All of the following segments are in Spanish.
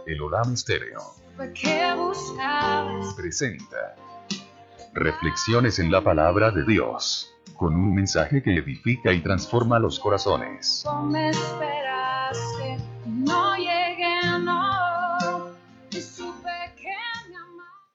El Olam Estéreo presenta Reflexiones en la Palabra de Dios, con un mensaje que edifica y transforma los corazones. Me esperaste, no llegué, no, y supe que me amaba.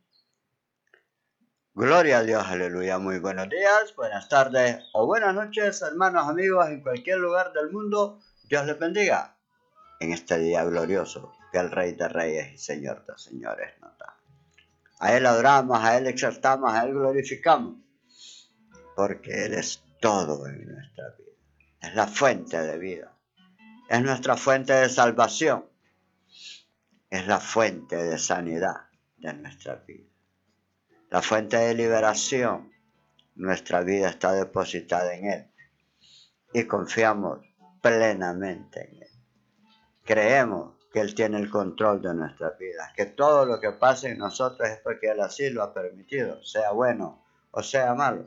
Gloria a Dios, aleluya. Muy buenos días, buenas tardes o buenas noches, hermanos, amigos, en cualquier lugar del mundo. Dios les bendiga en este día glorioso que el Rey de Reyes y Señor de Señores nos da. A Él adoramos, a Él exaltamos, a Él glorificamos, porque Él es todo en nuestra vida. Es la fuente de vida, es nuestra fuente de salvación, es la fuente de sanidad de nuestra vida, la fuente de liberación. Nuestra vida está depositada en Él y confiamos plenamente en Él. Creemos que Él tiene el control de nuestras vidas, que todo lo que pasa en nosotros es porque Él así lo ha permitido, sea bueno o sea malo.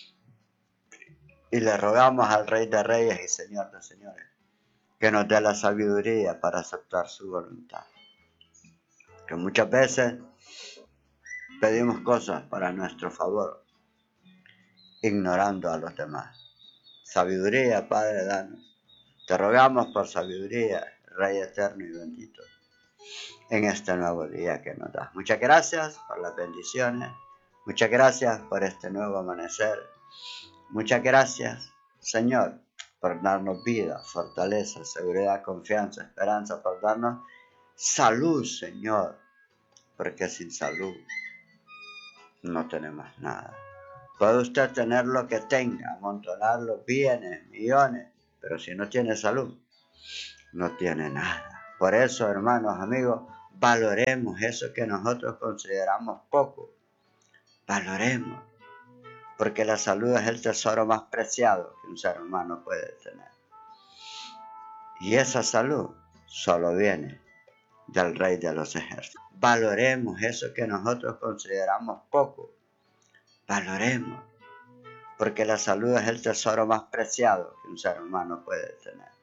Y le rogamos al Rey de Reyes y Señor de Señores que nos dé la sabiduría para aceptar su voluntad. Que muchas veces pedimos cosas para nuestro favor, ignorando a los demás. Sabiduría, Padre, danos. Te rogamos por sabiduría, Rey eterno y bendito, en este nuevo día que nos das. Muchas gracias por las bendiciones. Muchas gracias por este nuevo amanecer. Muchas gracias, Señor, por darnos vida, fortaleza, seguridad, confianza, esperanza, por darnos salud, Señor, porque sin salud no tenemos nada. Puede usted tener lo que tenga, amontonar los bienes, millones, pero si no tiene salud, no tiene nada. Por eso, hermanos, amigos, valoremos eso que nosotros consideramos poco. Valoremos, porque la salud es el tesoro más preciado que un ser humano puede tener. Y esa salud solo viene del Rey de los Ejércitos. Valoremos eso que nosotros consideramos poco. Valoremos, porque la salud es el tesoro más preciado que un ser humano puede tener.